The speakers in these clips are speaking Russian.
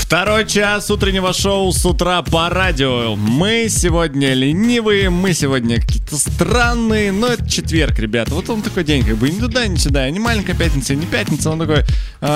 Второй час утреннего шоу с утра по радио. Мы сегодня ленивые, мы сегодня какие-то странные, но это четверг, ребята. Вот он такой день, как бы ни туда, ни сюда, ни маленькая пятница, ни пятница, он такой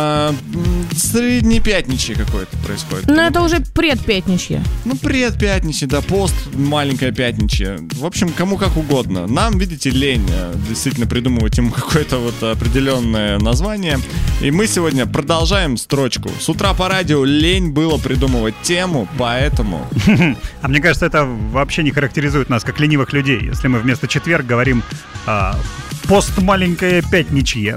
среднепятничье какое-то происходит. Ну это уже предпятничье. Ну предпятничье, да, пост маленькое пятничье. В общем, кому как угодно. Нам, видите, лень действительно придумывать ему какое-то вот определенное название. И мы сегодня продолжаем строчку. С утра по радио лень было придумывать тему, поэтому... А мне кажется, это вообще не характеризует нас как ленивых людей, если мы вместо четверг говорим пост маленькое пятничье.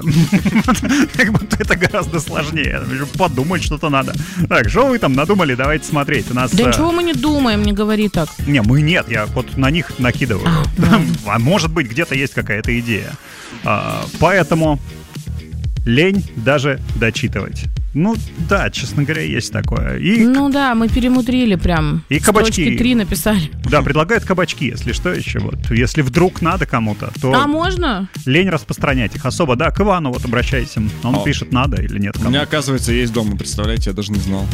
Как будто это гораздо сложнее. Подумать что-то надо. Так, что вы там надумали? Давайте смотреть. У нас... Да ничего мы не думаем, не говори так. Не, мы нет, я вот на них накидываю. А может быть, где-то есть какая-то идея. Поэтому лень даже дочитывать. Ну да, честно говоря, есть такое. Ну да, мы перемудрили прям. И кабачки. Строчки 3 написали. Да, предлагают кабачки, если что еще. Вот. Если вдруг надо кому-то, то... А можно? Лень распространять их. Особо, да, к Ивану вот обращайся. Он пишет, надо или нет. У меня, оказывается, есть дома, представляете, я даже не знал.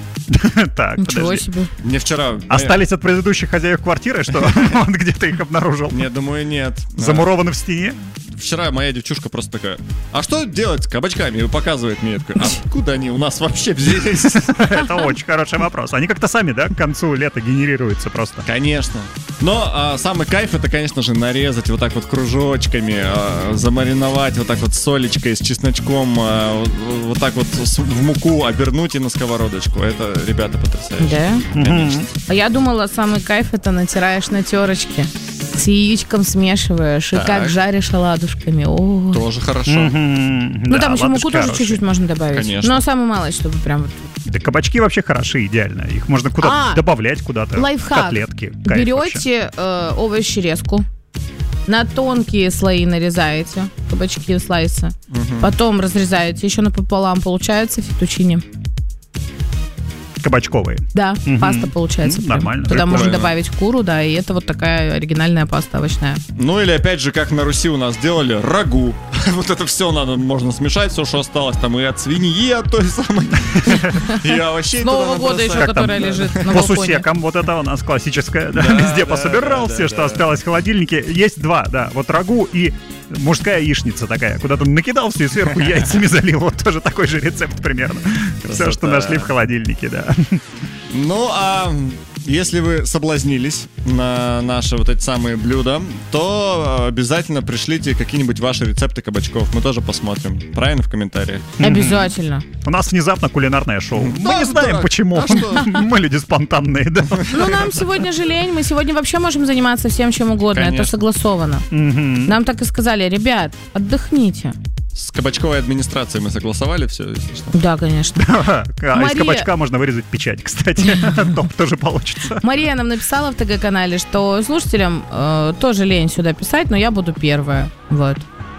Так, ничего подожди. себе. Мне вчера... Остались от предыдущих хозяев квартиры, что он где-то их обнаружил? Нет, думаю, нет. Замурованы в стене? Вчера моя девчушка просто такая: а что делать с кабачками? И показывает мне. Я такой: откуда они у нас вообще взялись? Это очень хороший вопрос. Они как-то сами, да, к концу лета генерируются просто? Конечно. Но самый кайф — это, конечно же, нарезать вот так вот кружочками, замариновать вот так вот с солечкой, с чесночком, вот так вот в муку обернуть и на сковородочку. Это, ребята, потрясающе. Да? Конечно. А я думала, самый кайф — это натираешь на терочке, с яичком смешиваешь, Так. и как жаришь оладушками. О. Тоже хорошо. Ну там еще муку тоже чуть-чуть можно добавить. Конечно. Но самое малое, чтобы прям вот. Да кабачки вообще хороши, идеально. Их можно куда-то добавлять куда-то. Лайфхак. Котлетки. Кайф Берете овощи резку, на тонкие слои нарезаете, кабачки слайсы, потом разрезаете еще напополам, получается фетучини. Кабачковые. Да, паста получается. Ну, нормально. Туда Прикольно. можно добавить куру, да, и это вот такая оригинальная паста овощная. Ну или опять же, как на Руси у нас делали, рагу. Вот это все можно смешать, все, что осталось там и от свиньи, от той самой, и овощей. С Нового туда года еще, набросать. которая лежит на По балконе. сусекам, вот это у нас классическое. Да, Да, везде да, пособирал да, все, да, что да. осталось в холодильнике. Есть два, да. Вот рагу и мужская яичница такая. Куда-то накидал все и сверху яйцами залил. Вот тоже такой же рецепт примерно. Все, что нашли в холодильнике, да. Ну, а если вы соблазнились на наши вот эти самые блюда, то обязательно пришлите какие-нибудь ваши рецепты кабачков. Мы тоже посмотрим. Правильно, в комментариях? Обязательно. У нас внезапно кулинарное шоу. Мы Да, не знаем, да. почему. А что? Мы люди спонтанные, да. Ну, нам сегодня же лень, мы сегодня вообще можем заниматься всем, чем угодно. Конечно. Это согласовано. Нам так и сказали: ребят, отдохните. С кабачковой администрацией мы согласовали все, если что. Да, конечно. А из Мария- кабачка можно вырезать печать, кстати. Топ тоже получится. Мария нам написала в ТГ-канале, что слушателям тоже лень сюда писать, но я буду первая. Вот.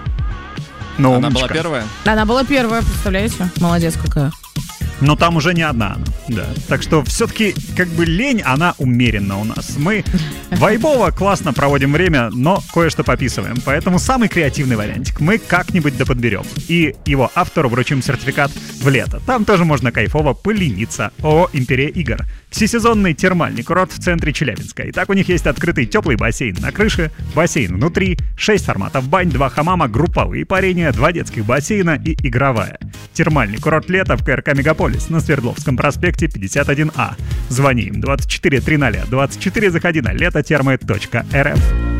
Ну, Она была умничка. первая? Она была первая, представляете? Молодец какая. Но там уже не одна она, да. Так что все-таки как бы лень, она умеренна у нас. Мы вайбово, классно проводим время, но кое-что пописываем. Поэтому самый креативный вариантик мы как-нибудь доподберем. И его автору вручим сертификат в лето. Там тоже можно кайфово полениться. ООО «Империя игр». Всесезонный термальный курорт в центре Челябинска. Итак, у них есть открытый теплый бассейн на крыше, бассейн внутри, 6 форматов бань, 2 хамама, групповые парения, 2 детских бассейна и игровая. Термальный курорт лета в КРК «Мегаполис» на Свердловском проспекте 51А. Звони им 24 300 24, заходи на летотермы.рф.